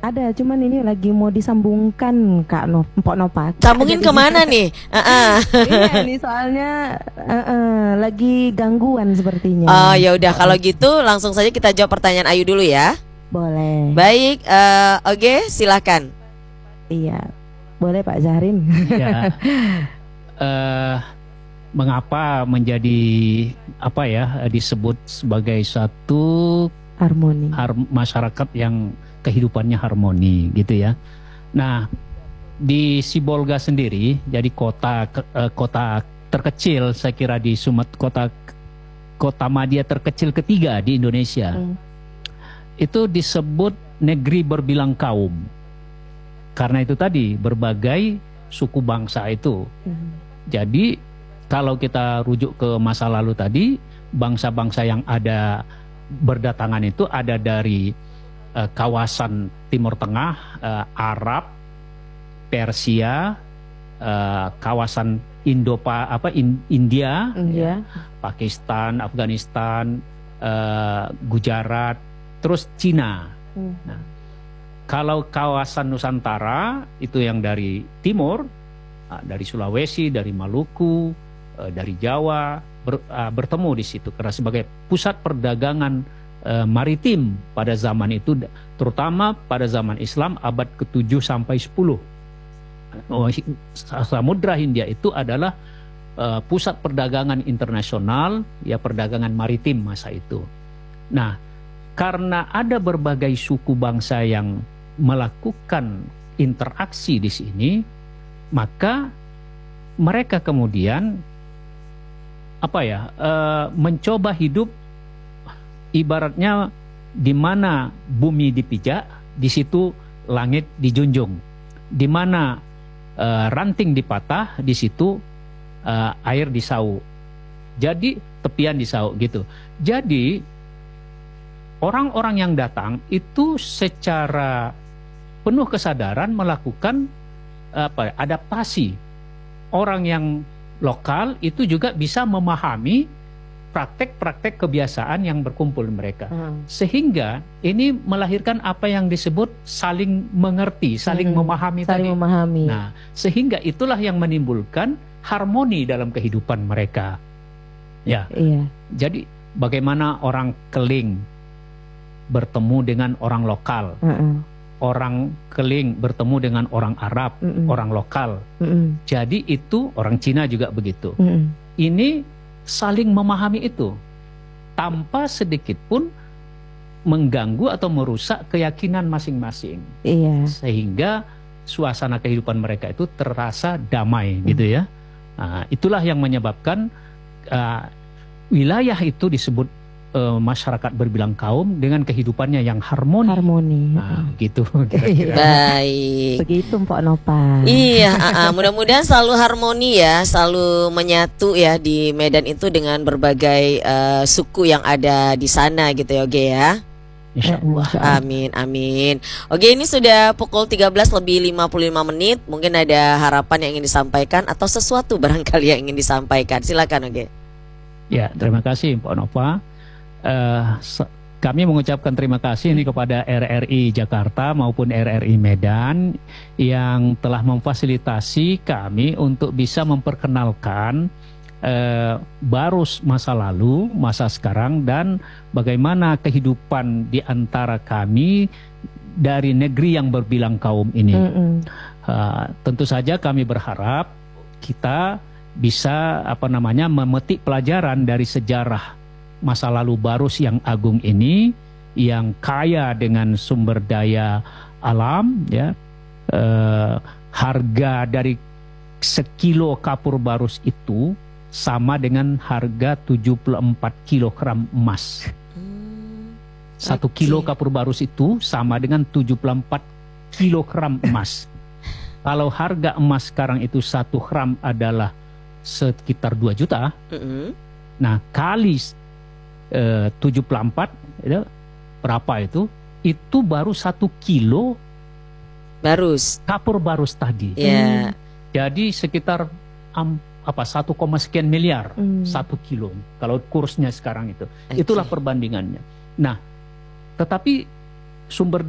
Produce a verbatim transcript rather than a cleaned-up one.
ada, cuman ini lagi mau disambungkan Kak no, Mpok Nopa. Sambungin kemana nih? Uh-uh. Iya nih soalnya uh-uh, lagi gangguan sepertinya. Oh ya udah kalau gitu langsung saja kita jawab pertanyaan Ayu dulu ya. Boleh. Baik, uh, oke okay, silakan. Iya, boleh Pak Zahrin. Ya. uh, mengapa menjadi apa ya disebut sebagai satu harmoni har masyarakat yang kehidupannya harmoni gitu ya. Nah di Sibolga sendiri jadi kota ke, uh, kota terkecil saya kira di Sumatera, kota kota madya terkecil ketiga di Indonesia. Hmm. Itu disebut negeri berbilang kaum karena itu tadi berbagai suku bangsa itu. Hmm. Jadi kalau kita rujuk ke masa lalu tadi, bangsa-bangsa yang ada berdatangan itu ada dari uh, kawasan Timur Tengah, uh, Arab, Persia, uh, kawasan Indo apa in, India, India. Ya, Pakistan, Afghanistan, uh, Gujarat, terus Cina. Hmm. Nah, kalau kawasan Nusantara itu yang dari timur, uh, dari Sulawesi, dari Maluku, dari Jawa ber, uh, bertemu di situ karena sebagai pusat perdagangan uh, maritim pada zaman itu, terutama pada zaman Islam abad ketujuh sampai sepuluh. Oh, Samudra Hindia itu adalah uh, pusat perdagangan internasional, ya perdagangan maritim masa itu. Nah, karena ada berbagai suku bangsa yang melakukan interaksi di sini, maka mereka kemudian apa ya uh, mencoba hidup ibaratnya di mana bumi dipijak, di situ langit dijunjung, di mana uh, ranting dipatah, di situ uh, air disau, jadi tepian disau gitu. Jadi orang-orang yang datang itu secara penuh kesadaran melakukan apa adaptasi. Orang yang lokal itu juga bisa memahami praktek-praktek kebiasaan yang berkumpul mereka. Hmm. Sehingga ini melahirkan apa yang disebut saling mengerti, saling hmm. memahami saling tadi. memahami. Nah, sehingga itulah yang menimbulkan harmoni dalam kehidupan mereka. Ya. Iya. Jadi bagaimana orang Keling bertemu dengan orang lokal. Hmm. Orang Keling bertemu dengan orang Arab, mm -mm. orang lokal. Mm -mm. Jadi itu orang Cina juga begitu. Mm -mm. Ini saling memahami itu tanpa sedikit pun mengganggu atau merusak keyakinan masing-masing. Iya. Sehingga suasana kehidupan mereka itu terasa damai, mm. gitu ya. Nah, itulah yang menyebabkan uh, wilayah itu disebut Uh, masyarakat berbilang kaum dengan kehidupannya yang harmoni. Harmoni. Nah, gitu. Kira-kira. Baik. Begitu Mpok Nopa. Iya, uh, uh, mudah-mudahan selalu harmoni ya, selalu menyatu ya di Medan itu dengan berbagai uh, suku yang ada di sana gitu ya, Oge ya. Insya Allah. Amin, amin. Oke, ini sudah pukul tiga belas lebih lima puluh lima menit. Mungkin ada harapan yang ingin disampaikan atau sesuatu barangkali yang ingin disampaikan. Silakan, Oge. Ya, terima kasih Mpok Nova. Uh, kami mengucapkan terima kasih ini kepada R R I Jakarta maupun R R I Medan yang telah memfasilitasi kami untuk bisa memperkenalkan uh, Barus masa lalu, masa sekarang, dan bagaimana kehidupan di antara kami dari negeri yang berbilang kaum ini. Mm-hmm. uh, tentu saja kami berharap kita bisa apa namanya memetik pelajaran dari sejarah masa lalu Barus yang agung ini, yang kaya dengan sumber daya alam, ya. Eh, harga dari sekilo kapur Barus itu sama dengan harga tujuh puluh empat kilogram emas. Hmm, Satu okay. kilo kapur Barus itu sama dengan tujuh puluh empat kilogram emas. Kalau harga emas sekarang itu satu gram adalah sekitar dua juta. Mm-hmm. Nah, kali Uh, tujuh puluh empat itu, berapa itu? Itu baru satu kilo Barus kapur Barus tadi. Yeah. Hmm. Jadi sekitar um, apa satu koma sekian miliar hmm. satu kilo. Kalau kursnya sekarang itu, okay. Itulah perbandingannya. Nah, tetapi sumber